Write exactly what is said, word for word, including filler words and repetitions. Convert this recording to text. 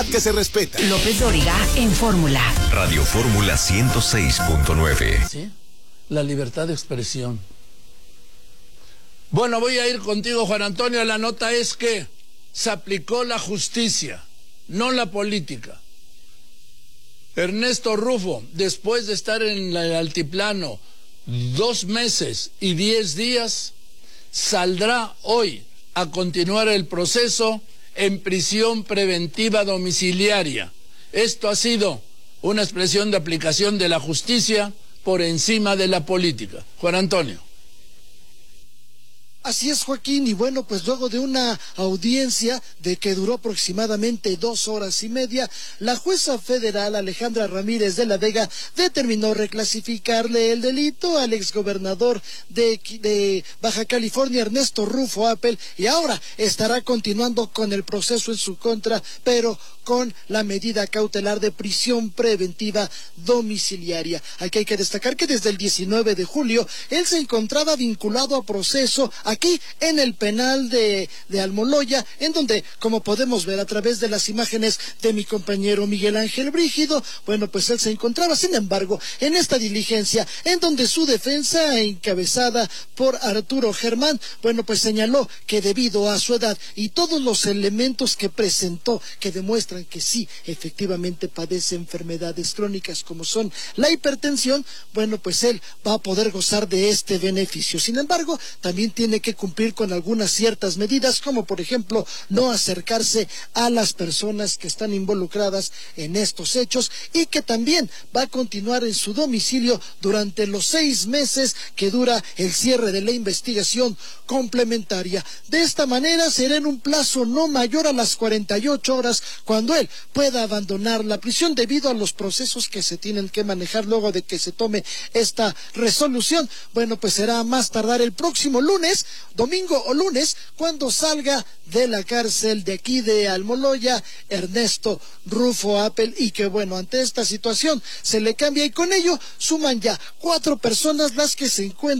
Que se respeta. López Dóriga en Fórmula. Radio Fórmula ciento seis punto nueve. ¿Sí? La libertad de expresión. Bueno, voy a ir contigo, Juan Antonio. La nota es que se aplicó la justicia, no la política. Ernesto Rufo, después de estar en el altiplano dos meses y diez días, saldrá hoy a continuar el proceso en prisión preventiva domiciliaria. Esto ha sido una expresión de aplicación de la justicia por encima de la política. Juan Antonio. Así es, Joaquín, y bueno, pues luego de una audiencia de que duró aproximadamente dos horas y media, la jueza federal Alejandra Ramírez de la Vega determinó reclasificarle el delito al exgobernador de, de Baja California, Ernesto Rufo Appel, y ahora estará continuando con el proceso en su contra, pero con la medida cautelar de prisión preventiva domiciliaria. Aquí hay que destacar que desde el diecinueve de julio él se encontraba vinculado a proceso aquí en el penal de, de Almoloya, en donde, como podemos ver a través de las imágenes de mi compañero Miguel Ángel Brígido, bueno, pues él se encontraba, sin embargo, en esta diligencia, en donde su defensa, encabezada por Arturo Germán, bueno, pues señaló que debido a su edad y todos los elementos que presentó que demuestran que sí, efectivamente padece enfermedades crónicas como son la hipertensión, bueno, pues él va a poder gozar de este beneficio. Sin embargo, también tiene que cumplir con algunas ciertas medidas, como por ejemplo, no acercarse a las personas que están involucradas en estos hechos, y que también va a continuar en su domicilio durante los seis meses que dura el cierre de la investigación complementaria. De esta manera será en un plazo no mayor a las cuarenta y ocho horas cuando él pueda abandonar la prisión debido a los procesos que se tienen que manejar luego de que se tome esta resolución. Bueno, pues será más tardar el próximo lunes, domingo o lunes, cuando salga de la cárcel de aquí de Almoloya Ernesto Rufo Appel, y que bueno, ante esta situación se le cambia, y con ello suman ya cuatro personas las que se encuentran